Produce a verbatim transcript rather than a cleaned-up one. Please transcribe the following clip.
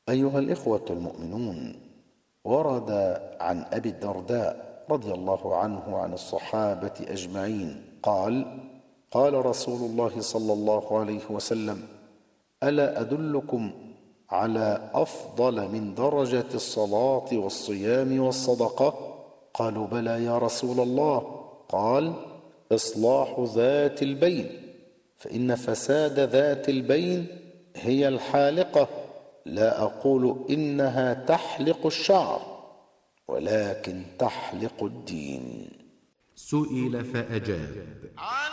أيها الإخوة المؤمنون، ورد عن أبي الدرداء رضي الله عنه عن الصحابة أجمعين قال: قال رسول الله صلى الله عليه وسلم: ألا أدلكم على أفضل من درجة الصلاة والصيام والصدقة؟ قالوا: بلى يا رسول الله. قال: إصلاح ذات البين، فإن فساد ذات البين هي الحالقة. لا أقول إنها تحلق الشعر، ولكن تحلق الدين. سئل فأجاب: